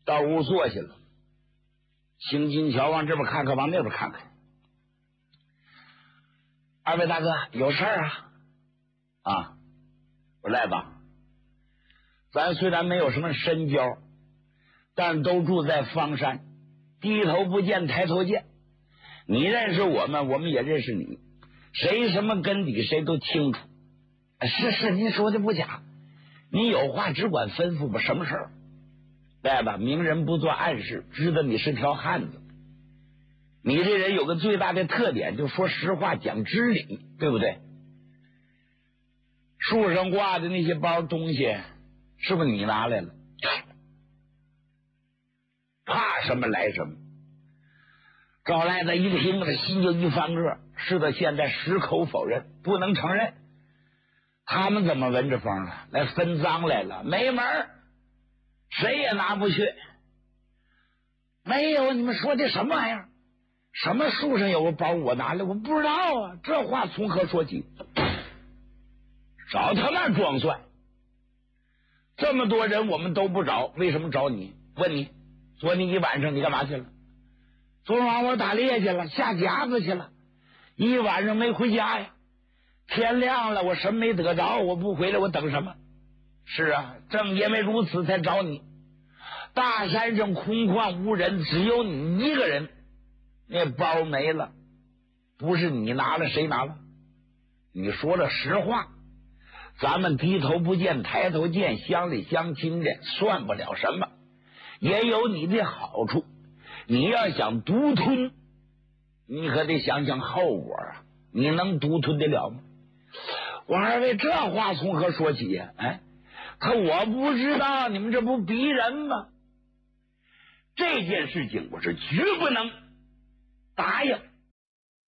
到屋坐下了。邢金桥往这边看看，往那边看看。二位大哥有事儿啊？我说来吧，咱虽然没有什么深交，但都住在方山，低头不见抬头见。你认识我们，我们也认识你，谁什么根底谁都清楚。是，您说的不假，你有话只管吩咐吧，什么事儿？来吧，明人不做暗事，知道你是条汉子。你这人有个最大的特点，就说实话，讲知理，对不对？树上挂的那些包东西，是不是你拿来了？怕什么来什么。赵赖子一听，他心就一翻个，是的，现在矢口否认，不能承认。他们怎么闻着风了？来分赃来了？没门儿，谁也拿不去。没有，你们说的什么玩意儿？什么树上有个包我拿来？我不知道啊，这话从何说起？找他妈装蒜！这么多人我们都不找，为什么找你？问你，昨天一晚上你干嘛去了？昨晚我打猎去了，下夹子去了，一晚上没回家呀。天亮了，我什么没得着，我不回来，我等什么？是啊，正因为如此才找你。大山上空旷无人，只有你一个人，那包没了，不是你拿了，谁拿了？你说了实话，咱们低头不见抬头见，乡里乡亲的算不了什么，也有你的好处。你要想独吞，你可得想想后果啊！你能独吞得了吗？我二位这话从何说起呀？可我不知道，你们这不逼人吗？这件事情我是绝不能答应。